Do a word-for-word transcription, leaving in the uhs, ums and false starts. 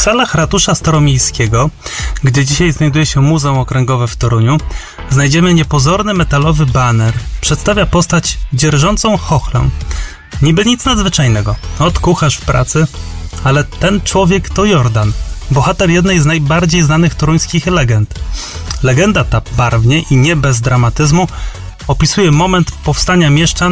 salach ratusza staromiejskiego, gdzie dzisiaj znajduje się Muzeum Okręgowe w Toruniu, znajdziemy niepozorny metalowy baner. Przedstawia postać dzierżącą chochlę. Niby nic nadzwyczajnego. Od kucharz w pracy, ale ten człowiek to Jordan, bohater jednej z najbardziej znanych toruńskich legend. Legenda ta barwnie i nie bez dramatyzmu opisuje moment powstania mieszczan